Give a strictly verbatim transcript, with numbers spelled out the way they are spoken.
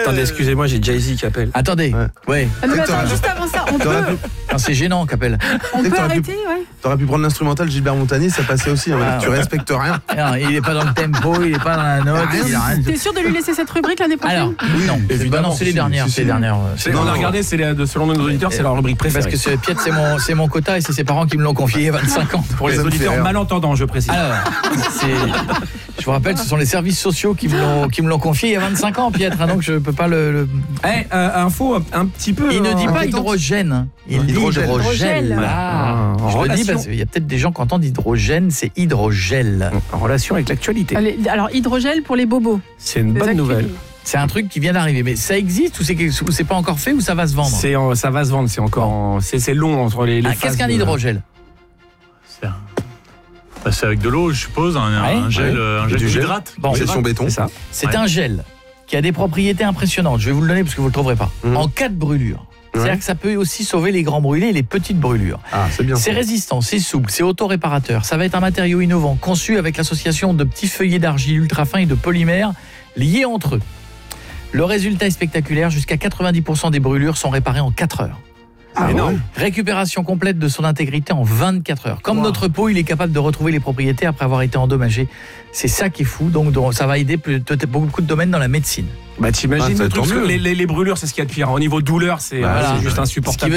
Attendez, excusez-moi, j'ai Jay-Z qui appelle. Attendez, ouais. ouais. Ah non, mais attends, juste avant ça, on peut... Non, c'est gênant qu'appelle. On peut arrêter, pu... ouais. T'aurais pu prendre l'instrumental Gilbert Montagnier, ça passait aussi. Hein, ah, tu ouais. respectes rien. Non, il est pas dans le tempo, il est pas dans la note. T'es sûr de lui laisser cette rubrique l'année prochaine? Alors, oui, non, évidemment, c'est les dernières. C'est les dernières. On a regardé, selon nos auditeurs, c'est leur rubrique préférée. Parce que Piet, c'est mon, c'est mon quota et c'est ses parents qui me l'ont confié il y a vingt-cinq ans. Pour les auditeurs malentendants, je précise. Alors, je vous rappelle, ce sont les services sociaux qui me l'ont, qui me l'ont confié il y a vingt-cinq ans, Piet, donc je peux pas le... le... Eh, euh, info un petit peu... Il ne dit pas hydrogène, il dit hydrogel. Ah, je le dis parce qu'il y a peut-être des gens qui entendent hydrogène, c'est hydrogel. En relation avec l'actualité. Alors, hydrogel pour les bobos. C'est une bonne nouvelle. C'est un truc qui vient d'arriver, mais ça existe ou c'est, ou c'est pas encore fait ou ça va se vendre? C'est en, ça va se vendre, c'est encore en, c'est, c'est long entre les, les ah, Qu'est-ce qu'un de... hydrogel? C'est, un... bah, c'est avec de l'eau, je suppose, un, ouais, un gel, ouais. un gel qui hydrate. Bon, c'est son béton. C'est, ça. c'est ouais. un gel qui a des propriétés impressionnantes. Je vais vous le donner parce que vous le trouverez pas. Mmh. En cas de brûlure. Ouais. C'est-à-dire que ça peut aussi sauver les grands brûlés et les petites brûlures. Ah, c'est bien. C'est ça. Résistant, c'est souple, c'est auto-réparateur. Ça va être un matériau innovant, conçu avec l'association de petits feuillets d'argile ultra fins et de polymères liés entre eux. Le résultat est spectaculaire, jusqu'à quatre-vingt-dix pour cent des brûlures sont réparées en quatre heures. Ah énorme. Récupération complète de son intégrité en vingt-quatre heures. Comme wow. notre peau, il est capable de retrouver les propriétés après avoir été endommagé. C'est ça qui est fou, donc, donc ça va aider peut-être beaucoup de domaines dans la médecine. Bah t'imagines ah, le truc, les, les, les brûlures, c'est ce qu'il y a de pire. Au niveau douleur, c'est, bah, voilà. c'est juste insupportable.